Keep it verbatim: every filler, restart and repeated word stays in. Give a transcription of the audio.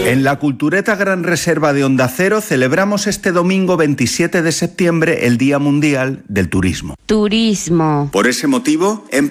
En la Cultureta Gran Reserva de Onda Cero celebramos este domingo veintisiete de septiembre el Día Mundial del Turismo. Turismo. Por ese motivo, en